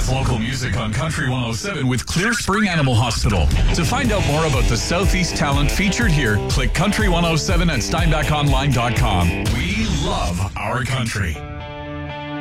That's local music on Country 107 with Clear Spring Animal Hospital. To find out more about the Southeast talent featured here, click Country 107 at SteinbachOnline.com. We love our country.